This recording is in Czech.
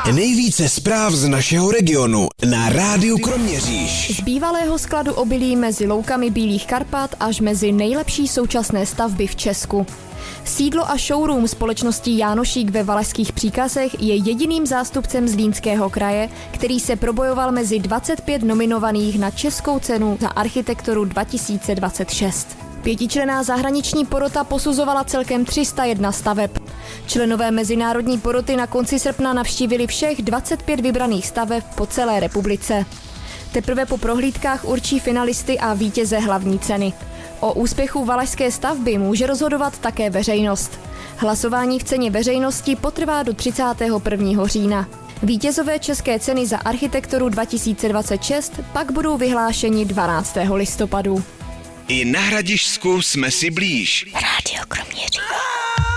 Nejvíce zpráv z našeho regionu na Rádiu Kroměříž. Z bývalého skladu obilí mezi loukami Bílých Karpat až mezi nejlepší současné stavby v Česku. Sídlo a showroom společnosti Jánošík ve Valašských Příkazech je jediným zástupcem Zlínského kraje, který se probojoval mezi 25 nominovaných na Českou cenu za architekturu 2026. Pětičlenná zahraniční porota posuzovala celkem 301 staveb. Členové mezinárodní poroty na konci srpna navštívili všech 25 vybraných staveb po celé republice. Teprve po prohlídkách určí finalisty a vítěze hlavní ceny. O úspěchu valašské stavby může rozhodovat také veřejnost. Hlasování v ceně veřejnosti potrvá do 31. října. Vítězové České ceny za architekturu 2026 pak budou vyhlášeni 12. listopadu. I na Hradišťsku jsme si blíž. Rádio Kroměříž.